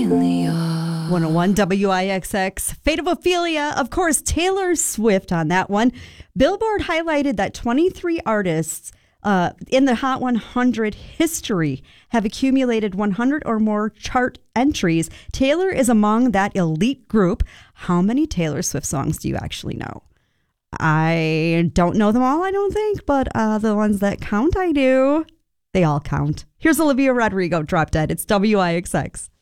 101 WIXX. Fate of Ophelia. Of course, Taylor Swift on that one. Billboard highlighted that 23 artists in the Hot 100 history have accumulated 100 or more chart entries. Taylor is among that elite group. How many Taylor Swift songs do you actually know? I don't know them all, I don't think, but the ones that count, I do. They all count. Here's Olivia Rodrigo, Drop Dead. It's WIXX.